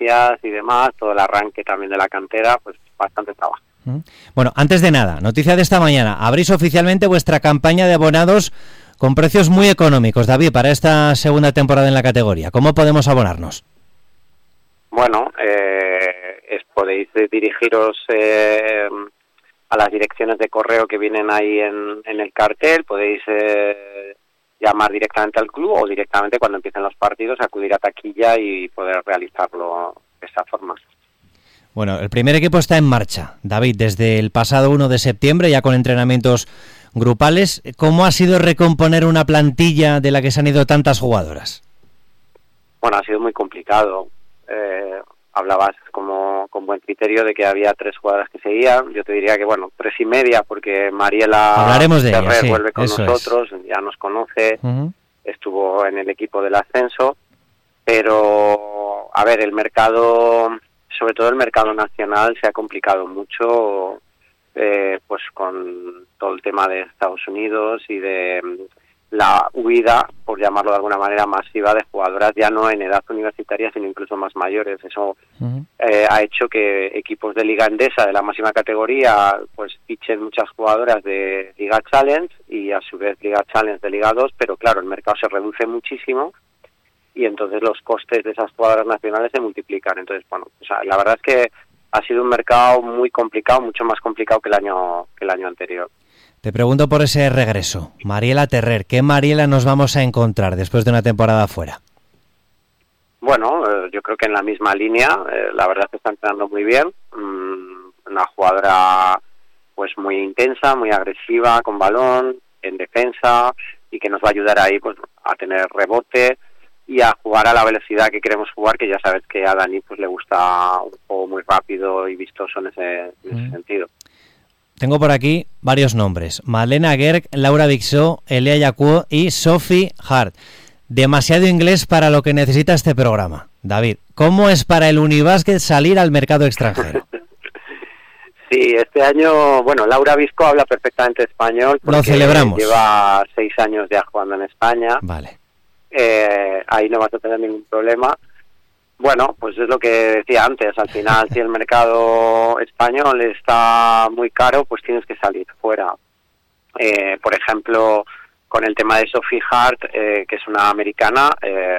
experiencias y demás, todo el arranque también de la cantera, pues bastante trabajo. Bueno, antes de nada, noticia de esta mañana, abrís oficialmente vuestra campaña de abonados con precios muy económicos, David, para esta segunda temporada en la categoría. ¿Cómo podemos abonarnos? Bueno, podéis dirigiros a las direcciones de correo que vienen ahí en el cartel, podéis llamar directamente al club o directamente cuando empiecen los partidos acudir a taquilla y poder realizarlo de esa forma. Bueno, el primer equipo está en marcha, David, desde el pasado 1 de septiembre, ya con entrenamientos grupales. ¿Cómo ha sido recomponer una plantilla de la que se han ido tantas jugadoras? Bueno, ha sido muy complicado. Hablabas con buen criterio de que había 3 jugadoras que seguían. Yo te diría que, 3 y media, porque Mariela Hablaremos de ella, sí, vuelve con nosotros, ya nos conoce, estuvo en el equipo del ascenso, pero, a ver, el mercado, sobre todo el mercado nacional, se ha complicado mucho, pues con todo el tema de Estados Unidos y de la huida, por llamarlo de alguna manera, masiva de jugadoras, ya no en edad universitaria, sino incluso más mayores. Eso ha hecho que equipos de Liga Endesa, de la máxima categoría, pues fichen muchas jugadoras de Liga Challenge y a su vez Liga Challenge de Liga 2, pero claro, el mercado se reduce muchísimo y entonces los costes de esas jugadoras nacionales se multiplican. Entonces, la verdad es que ha sido un mercado muy complicado, mucho más complicado que el año anterior. Te pregunto por ese regreso. Mariela Terrer, ¿qué Mariela nos vamos a encontrar después de una temporada fuera? Bueno, yo creo que en la misma línea, la verdad es que está entrenando muy bien, una jugadora pues muy intensa, muy agresiva con balón, en defensa, y que nos va a ayudar ahí pues a tener rebote y a jugar a la velocidad que queremos jugar, que ya sabes que a Dani pues le gusta un juego muy rápido y vistoso en ese sentido. Tengo por aquí varios nombres: Malena Gerg, Laura Vixó, Elia Yacuo y Sophie Hart. Demasiado inglés para lo que necesita este programa. David, ¿cómo es para el Unibásquet salir al mercado extranjero? Sí, este año, Laura Visco habla perfectamente español. Lo celebramos. Lleva 6 años ya jugando en España. Vale. Ahí no vas a tener ningún problema. Bueno, pues es lo que decía antes, al final si el mercado español está muy caro, pues tienes que salir fuera. Por ejemplo, con el tema de Sophie Hart, que es una americana,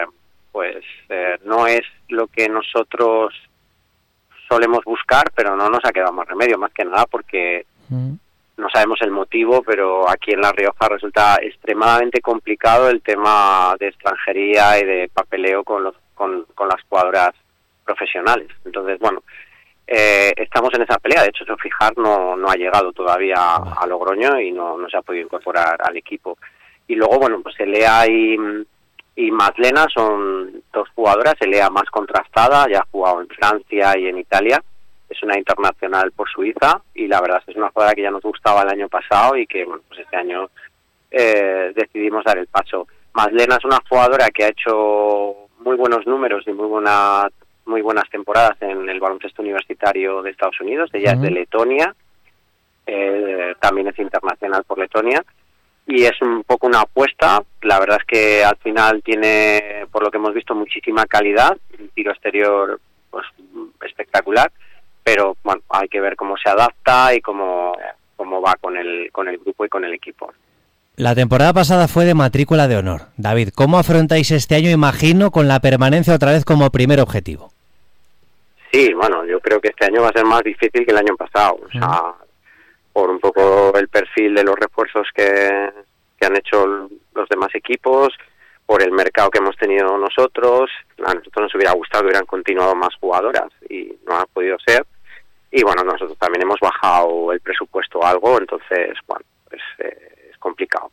no es lo que nosotros solemos buscar, pero no nos ha quedado más remedio, más que nada porque no sabemos el motivo, pero aquí en La Rioja resulta extremadamente complicado el tema de extranjería y de papeleo con las jugadoras profesionales. Entonces, estamos en esa pelea. De hecho, Sophie Hart no ha llegado todavía a Logroño y no se ha podido incorporar al equipo. Y luego, pues Elea y Madlena son 2 jugadoras. Elea más contrastada, ya ha jugado en Francia y en Italia. Es una internacional por Suiza y la verdad es que es una jugadora que ya nos gustaba el año pasado y que pues este año decidimos dar el paso. Madlena es una jugadora que ha hecho muy buenos números y muy buenas temporadas en el baloncesto universitario de Estados Unidos. Ella es de Letonia, también es internacional por Letonia y es un poco una apuesta. La verdad es que al final tiene, por lo que hemos visto, muchísima calidad, un tiro exterior pues espectacular, pero hay que ver cómo se adapta y cómo va con el grupo y con el equipo. La temporada pasada fue de matrícula de honor. David, ¿cómo afrontáis este año, imagino, con la permanencia otra vez como primer objetivo? Sí, yo creo que este año va a ser más difícil que el año pasado. O sea, por un poco el perfil de los refuerzos que han hecho los demás equipos, por el mercado que hemos tenido nosotros. A nosotros nos hubiera gustado que hubieran continuado más jugadoras y no ha podido ser. Y nosotros también hemos bajado el presupuesto algo, entonces, es complicado.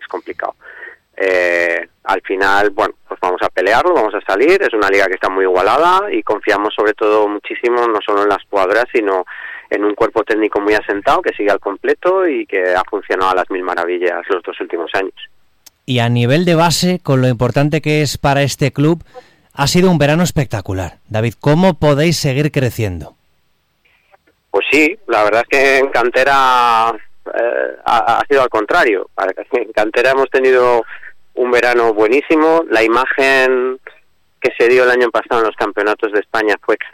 Al final, pues vamos a pelearlo, vamos a salir. Es una liga que está muy igualada y confiamos sobre todo muchísimo, no solo en las jugadoras, sino en un cuerpo técnico muy asentado, que sigue al completo y que ha funcionado a las mil maravillas los 2 últimos años. Y a nivel de base, con lo importante que es para este club, ha sido un verano espectacular. David, ¿cómo podéis seguir creciendo? Pues sí, la verdad es que en cantera ha sido al contrario. En cantera hemos tenido un verano buenísimo. La imagen que se dio el año pasado en los campeonatos de España fue